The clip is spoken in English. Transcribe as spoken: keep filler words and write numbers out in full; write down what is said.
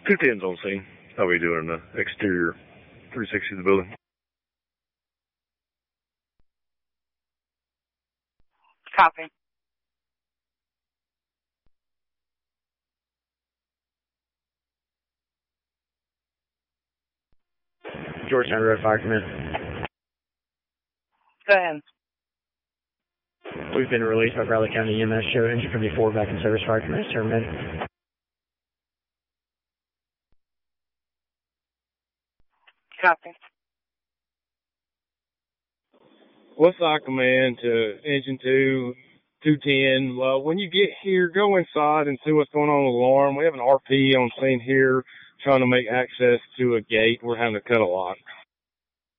two ten's on scene. How are we doing the exterior three sixty of the building? Copy. Georgetown Road Fire Command. Go ahead. We've been released by Bradley County E M S. Show engine fifty-four back in service. Fire Command. Terminated. Copy. What's our command to engine two, two ten? Well, when you get here, go inside and see what's going on with the alarm. We have an R P on scene here trying to make access to a gate. We're having to cut a lock.